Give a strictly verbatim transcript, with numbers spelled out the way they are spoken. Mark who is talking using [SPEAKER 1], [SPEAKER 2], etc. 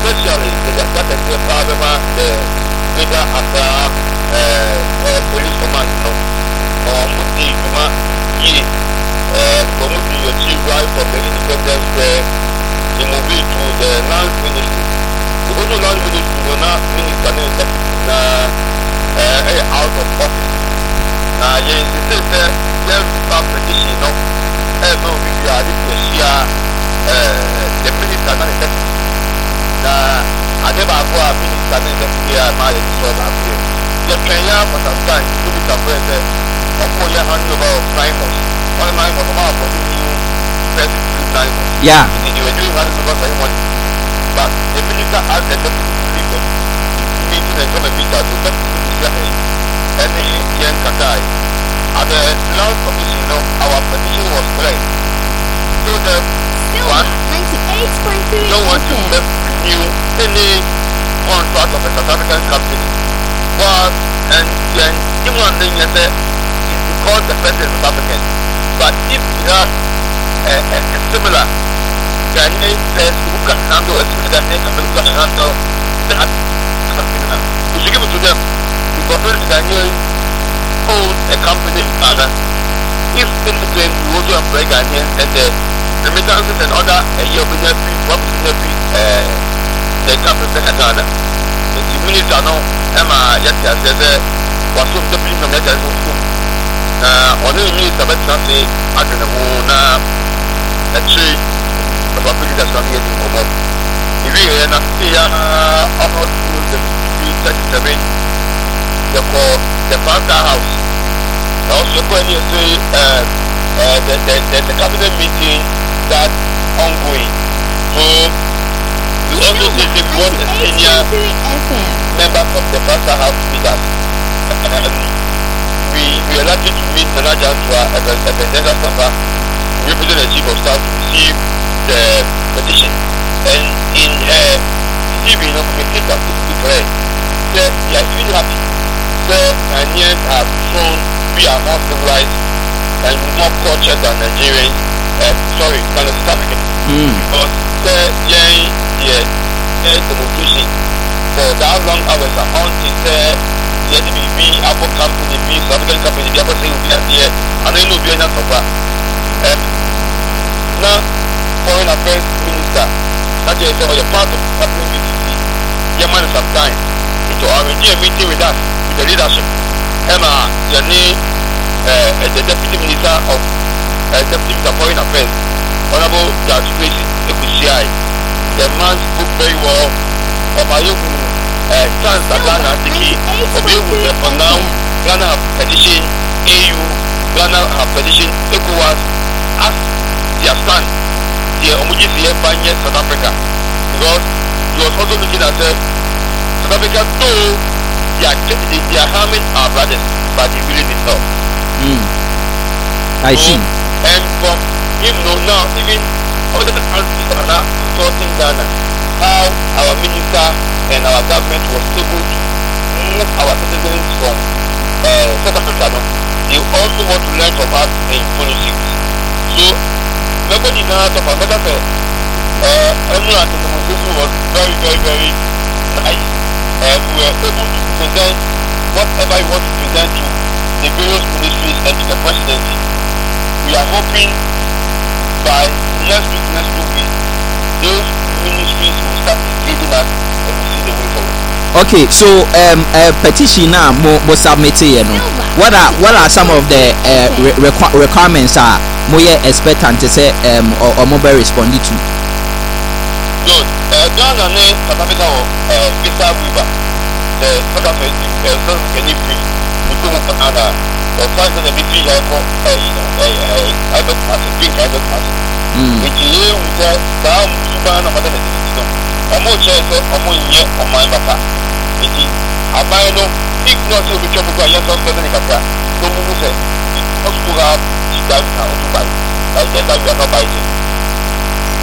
[SPEAKER 1] especially the that is the problem the Greater Accra police command no or muti kuma ye for muti your chief right from the Independence Square they move it to the land ministry the only land ministry no na minister na uh out of office na ye insist say them start petition no eh no we are the share the minister na the na adeba go a minister na the share ma le so na be the Kenya for some time to be president of for your hand over primers one man for ma for the new president primers
[SPEAKER 2] yeah
[SPEAKER 1] they were doing hand over ceremony but the minister has the deputy leader meeting and come and meet us to deputy any young Kakai at the land commission no our petition was clear so the one
[SPEAKER 3] ninety-eight point three
[SPEAKER 1] don't want to renew any contract of a South African company but and then you want to say it's because the person is South African but if you have a, a, a similar Ghanaian says who can handle a similar Ghanaian company who can handle that company we should give it to them because the Ghanaian own a company in Ghana if anything we also employ Ghanaians and the remittances and other a year of the what uh the company in Ghana the minister no Emma yet has said was so the people that are so uh on the minister but not say I don't know na a tree of a people that's coming in from if we are not here about the thirty-seven the call the Panther House also when you say uh uh the the, the, the cabinet meeting that ongoing so you also say they want a senior member of the Panther House leaders and we we are lucky to meet Nana Jantua as a Ebenezer Safa represent the chief of staff to receive the petition and in uh T V you know communicate that to declare that we are really happy so Ghanaians have shown we are more civilized and more cultured than Nigerians uh, sorry than the South Africans
[SPEAKER 2] mm.
[SPEAKER 1] because the yeah yeah yeah demonstration for that long hours until the yeah the B Apple company B South African company the Apple say will be here and then will be enough of that um now foreign affairs minister that is all your part of cabinet B T C yeah man some time to arrange a meeting with us with the leadership Emma your name uh, the deputy minister of uh, deputy minister foreign affairs honorable Jatukwesi Ekusiai the man spoke very well about you uh, chance that Ghana Tiki Obewu for now Ghana have petition A U Ghana have petition ECOWAS as their stand the Omuji Siye Banye South Africa because he was also looking at uh, South Africa though they are, they, they are harming our brothers but they really need help.
[SPEAKER 2] Mm. I
[SPEAKER 1] so,
[SPEAKER 2] see.
[SPEAKER 1] And from him no now even other countries are now supporting Ghana how our minister and our government was able to move our citizens from uh, South Africa. No? They also want to learn from us in politics. So nobody now talk about that. Uh, everyone at the demonstration was very very very nice. And we were able to present whatever we want to present to the various ministries and to the presidency. We are hoping by next week, next two weeks, those ministries will start engaging us and we see the way forward.
[SPEAKER 2] Okay, so um, uh, petition now mo mo submit you know. What are what are some of the uh, re requ requirements are mo ye expectant to say um or, or mo be respond to?
[SPEAKER 1] Good. Uh, Ghana ne South Africa or uh, visa waiver. The South Africa uh, South African free. We go to Canada. Or find the big free like uh you know uh I don't pass it, big I don't pass it. Which is we say down to Ghana but then it's no. Omo chance omo nye omo papa. It is abayno if not to be trouble go yes so the kaka. No mo say. Because we have to buy. Like that we are not buying.